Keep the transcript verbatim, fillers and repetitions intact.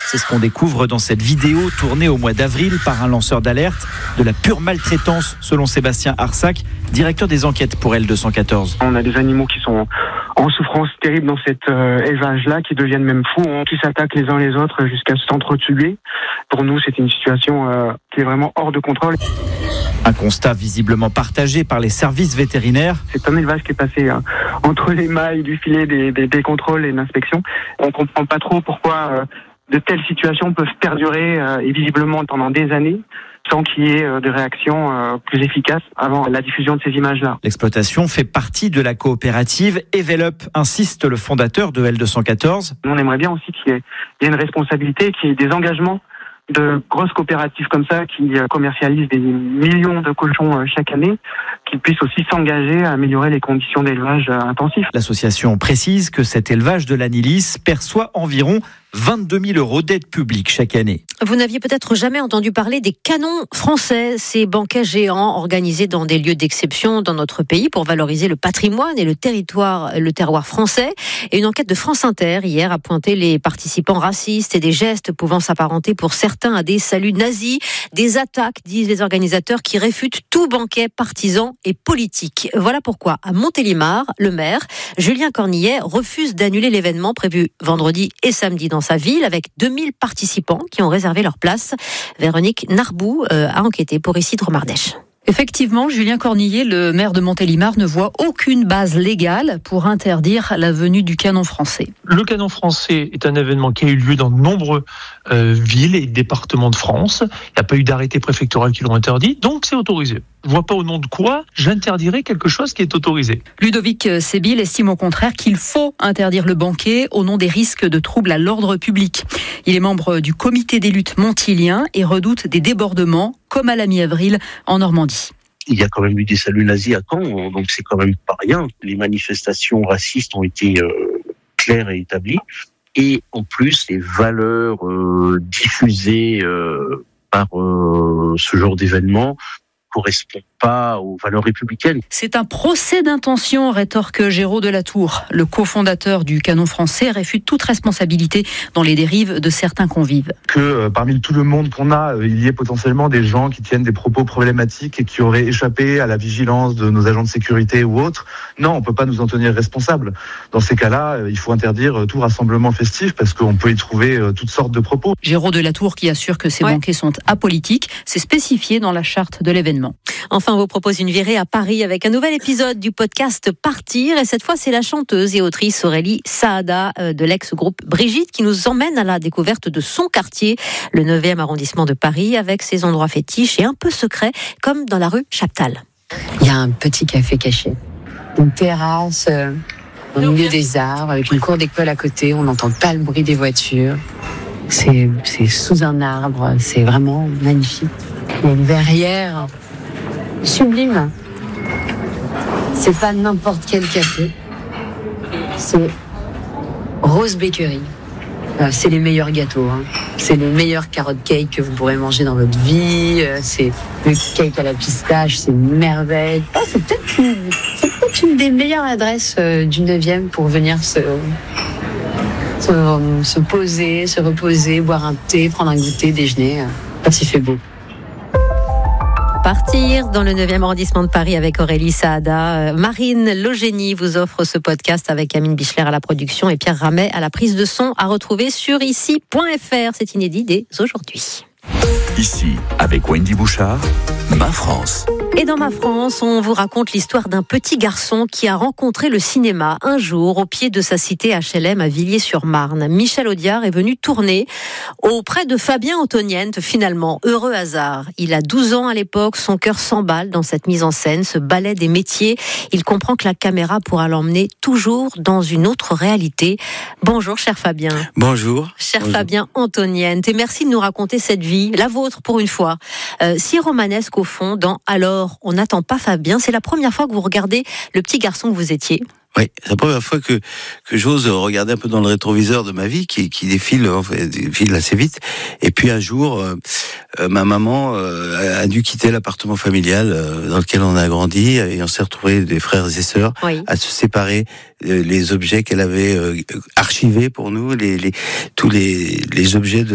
C'est ce qu'on découvre dans cette vidéo tournée au mois d'avril par un lanceur d'alerte. De la pure maltraitance, selon Sébastien Arsac, directeur des enquêtes pour L deux cent quatorze. On a des animaux qui sont en souffrance terrible dans cet euh, élevage-là, qui deviennent même fous, hein, qui s'attaquent les uns les autres jusqu'à s'entretuer. Pour nous, c'est une situation euh, qui est vraiment hors de contrôle. Un constat visiblement partagé par les services vétérinaires. C'est un élevage qui est passé euh, entre les mailles du filet des, des, des contrôles et de l'inspection. On ne comprend pas trop pourquoi euh, de telles situations peuvent perdurer euh, et visiblement pendant des années, sans qu'il y ait euh, de réactions euh, plus efficaces avant la diffusion de ces images-là. L'exploitation fait partie de la coopérative Evelup, insiste le fondateur de L deux cent quatorze. Nous, on aimerait bien aussi qu'il y ait, il y ait une responsabilité, qu'il y ait des engagements de grosses coopératives comme ça qui commercialisent des millions de cochons chaque année, qui puissent aussi s'engager à améliorer les conditions d'élevage intensif. L'association précise que cet élevage de l'anilis perçoit environ vingt-deux mille euros d'aide publique chaque année. Vous n'aviez peut-être jamais entendu parler des canons français, ces banquets géants organisés dans des lieux d'exception dans notre pays pour valoriser le patrimoine et le territoire, le terroir français. Et une enquête de France Inter hier a pointé les participants racistes et des gestes pouvant s'apparenter pour certains à des saluts nazis, des attaques, disent les organisateurs, qui réfutent tout banquet partisan et politique. Voilà pourquoi à Montélimar, le maire Julien Cornillet refuse d'annuler l'événement prévu vendredi et samedi dans sa ville avec deux mille participants qui ont réservé leur place. Véronique Narbou euh, a enquêté pour Isidre Mardèche. Effectivement, Julien Cornillet, le maire de Montélimar, ne voit aucune base légale pour interdire la venue du canon français. Le canon français est un événement qui a eu lieu dans de nombreuses euh, villes et départements de France. Il n'y a pas eu d'arrêté préfectoral qui l'ont interdit, donc c'est autorisé. Je ne vois pas au nom de quoi j'interdirais quelque chose qui est autorisé. Ludovic Sébil estime au contraire qu'il faut interdire le banquet au nom des risques de troubles à l'ordre public. Il est membre du comité des luttes montilien et redoute des débordements, comme à la mi-avril en Normandie. Il y a quand même eu des saluts nazis à Caen, donc c'est quand même pas rien. Les manifestations racistes ont été euh, claires et établies. Et en plus, les valeurs euh, diffusées euh, par euh, ce genre d'événements correspond pas aux valeurs républicaines. C'est un procès d'intention, rétorque Géraud de la Tour. Le cofondateur du canon français réfute toute responsabilité dans les dérives de certains convives. Que euh, parmi tout le monde qu'on a, euh, il y ait potentiellement des gens qui tiennent des propos problématiques et qui auraient échappé à la vigilance de nos agents de sécurité ou autres. Non, on peut pas nous en tenir responsables. Dans ces cas-là, euh, il faut interdire tout rassemblement festif parce qu'on peut y trouver euh, toutes sortes de propos. Géraud de la Tour qui assure que ces ouais. banquets sont apolitiques, c'est spécifié dans la charte de l'événement. Enfin, on vous propose une virée à Paris avec un nouvel épisode du podcast Partir. Et cette fois, c'est la chanteuse et autrice Aurélie Saada de l'ex-groupe Brigitte qui nous emmène à la découverte de son quartier, le neuvième arrondissement de Paris, avec ses endroits fétiches et un peu secrets, comme dans la rue Chaptal. Il y a un petit café caché, une terrasse euh, au milieu des arbres, avec une cour d'école à côté. On n'entend pas le bruit des voitures. C'est, c'est sous un arbre, c'est vraiment magnifique. Il y a une verrière sublime. C'est pas n'importe quel café. C'est Rose Bakery. C'est les meilleurs gâteaux. Hein. C'est les meilleurs carrot cake que vous pourrez manger dans votre vie. C'est le cake à la pistache, c'est une merveille. Oh, c'est, peut-être une, c'est peut-être une des meilleures adresses du neuvième pour venir se, se, se poser, se reposer, boire un thé, prendre un goûter, déjeuner. Quand il fait beau. Partir dans le neuvième arrondissement de Paris avec Aurélie Saada. Marine Logénie vous offre ce podcast avec Amine Bichler à la production et Pierre Ramet à la prise de son, à retrouver sur ici point f r. C'est inédit dès aujourd'hui. Ici, avec Wendy Bouchard, Ma France. Et dans Ma France, on vous raconte l'histoire d'un petit garçon qui a rencontré le cinéma un jour au pied de sa cité H L M à Villiers-sur-Marne. Michel Audiard est venu tourner auprès de Fabien Antoniente, finalement. Heureux hasard. Il a douze ans à l'époque, son cœur s'emballe dans cette mise en scène, ce ballet des métiers. Il comprend que la caméra pourra l'emmener toujours dans une autre réalité. Bonjour, cher Fabien. Bonjour. Cher Bonjour. Fabien Antoniente, et merci de nous raconter cette vie, la vôtre pour une fois, euh, si romanesque au fond, dans Alors on n'attend pas Fabien. C'est la première fois que vous regardez le petit garçon que vous étiez. Oui, c'est la première fois que, que j'ose regarder un peu dans le rétroviseur de ma vie, qui, qui défile, en fait, défile assez vite. Et puis un jour, euh, euh, ma maman euh, a dû quitter l'appartement familial euh, dans lequel on a grandi, et on s'est retrouvés, des frères et sœurs, oui. à se séparer. Euh, les objets qu'elle avait euh, archivés pour nous, les, les, tous les, les objets de